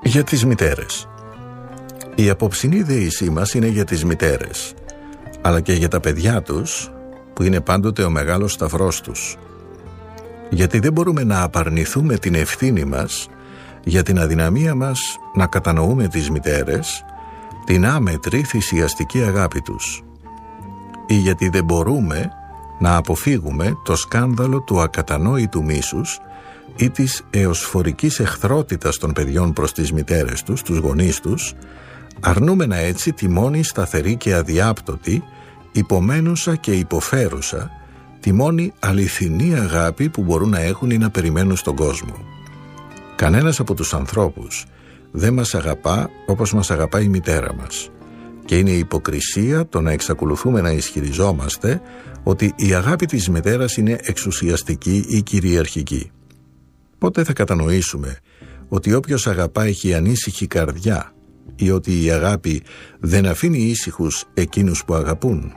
Για τις μητέρες. Η απόψινή δεήσή μας είναι για τις μητέρες, αλλά και για τα παιδιά τους, που είναι πάντοτε ο μεγάλος σταυρός τους. Γιατί δεν μπορούμε να απαρνηθούμε την ευθύνη μας για την αδυναμία μας να κατανοούμε τις μητέρες, την άμετρη θυσιαστική αγάπη τους. Ή γιατί δεν μπορούμε να αποφύγουμε το σκάνδαλο του ακατανόητου μίσους ή της εωσφορικής εχθρότητας των παιδιών προς τις μητέρες τους, τους γονείς τους, αρνούμενα έτσι τη μόνη σταθερή και αδιάπτωτη, υπομένουσα και υποφέρουσα, τη μόνη αληθινή αγάπη που μπορούν να έχουν ή να περιμένουν στον κόσμο. Κανένας από τους ανθρώπους δεν μας αγαπά όπως μας αγαπάει η μητέρα μας, και είναι υποκρισία το να εξακολουθούμε να ισχυριζόμαστε ότι η αγάπη της μητέρας είναι εξουσιαστική ή κυριαρχική. Πότε θα κατανοήσουμε ότι όποιος αγαπά έχει ανήσυχη καρδιά, ή ότι η αγάπη δεν αφήνει ήσυχους εκείνους που αγαπούν?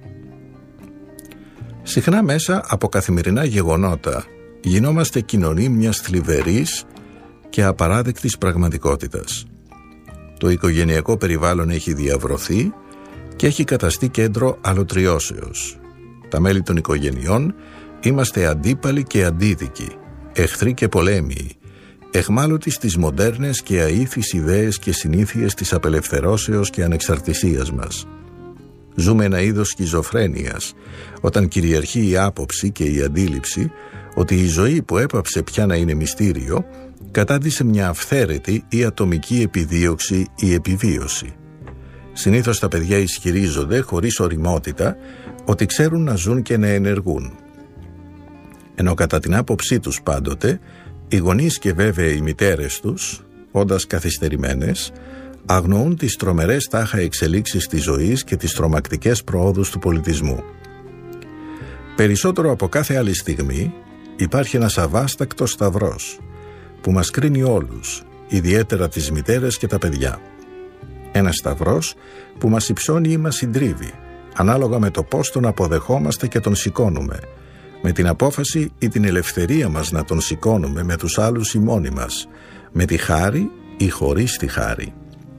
Συχνά μέσα από καθημερινά γεγονότα γινόμαστε κοινωνοί μιας θλιβερής και απαράδεκτης πραγματικότητας. Το οικογενειακό περιβάλλον έχει διαβρωθεί και έχει καταστεί κέντρο αλωτριώσεως. Τα μέλη των οικογενειών είμαστε αντίπαλοι και αντίδικοι, εχθροί και πολέμιοι, εχμάλωτοι στις μοντέρνες και αήθεις ιδέες και συνήθειες της απελευθερώσεως και ανεξαρτησίας μας. Ζούμε ένα είδος σχιζοφρένειας, όταν κυριαρχεί η άποψη και η αντίληψη ότι η ζωή που έπαψε πια να είναι μυστήριο κατάντησε μια αυθαίρετη ή ατομική επιδίωξη ή επιβίωση. Συνήθως τα παιδιά ισχυρίζονται χωρίς ωριμότητα ότι ξέρουν να ζουν και να ενεργούν. Ενώ κατά την άποψή τους πάντοτε, οι γονείς και βέβαια οι μητέρες τους, όντας καθυστερημένες, αγνοούν τις τρομερές τάχα εξελίξεις της ζωής και τις τρομακτικές προόδους του πολιτισμού. Περισσότερο από κάθε άλλη στιγμή υπάρχει ένας αβάστακτος σταυρός που μας κρίνει όλους, ιδιαίτερα τις μητέρες και τα παιδιά. Ένας σταυρός που μας υψώνει ή μας συντρίβει, ανάλογα με το πώς τον αποδεχόμαστε και τον σηκώνουμε, με την απόφαση ή την ελευθερία μας να τον σηκώνουμε με τους άλλους ή μόνοι μας, με τη χάρη ή χωρίς τη χάρη.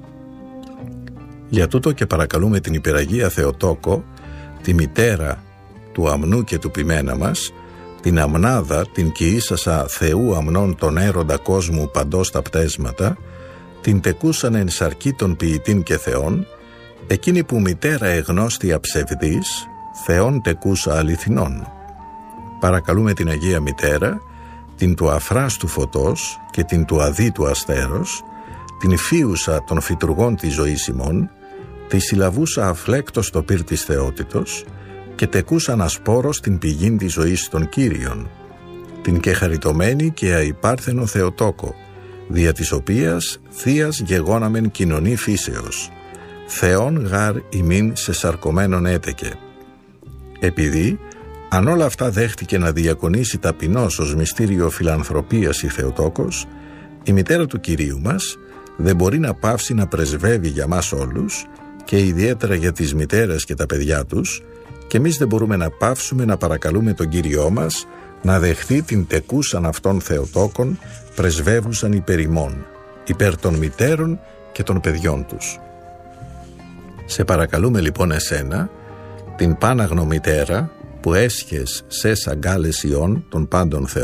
Για τούτο και παρακαλούμε την Υπεραγία Θεοτόκο, τη μητέρα του αμνού και του ποιμένα μας, την αμνάδα, την κοιήσασα Θεού αμνών τον έρωτα κόσμου παντός τα πτέσματα, την τεκούσαν εν σαρκή των ποιητήν και θεών, εκείνη που μητέρα εγνώστια ψευδής, Θεών τεκούσα αληθινών. Παρακαλούμε την Αγία Μητέρα, την του αφράστου φωτός και την του αδίτου αστέρος, την φίουσα των φυτουργών της ζωής ημών, τη συλλαβούσα αφλέκτος το πυρ της θεότητος και τεκούσαν ασπόρος την πηγήν της ζωής των Κύριων, την και χαριτωμένη και αϊπάρθενο Θεοτόκο, δια της οποίας θείας γεγόναμεν κοινωνή φύσεως, Θεόν γάρ ημίν σε σαρκωμένον έτεκε. Επειδή, αν όλα αυτά δέχτηκε να διακονήσει ταπεινώς ως μυστήριο φιλανθρωπίας η Θεοτόκος, η μητέρα του Κυρίου μας δεν μπορεί να πάυσει να πρεσβεύει για μας όλους και ιδιαίτερα για τις μητέρες και τα παιδιά τους, και εμείς δεν μπορούμε να πάυσουμε να παρακαλούμε τον Κύριό μας να δεχθεί την τεκούσαν αυτών Θεοτόκων πρεσβεύουσαν υπέρ ημών, υπέρ των μητέρων και των παιδιών τους. Σε παρακαλούμε λοιπόν εσένα, την πάναγνο μητέρα, που έσχες σε αγκάλες ιών των πάντων Θεών,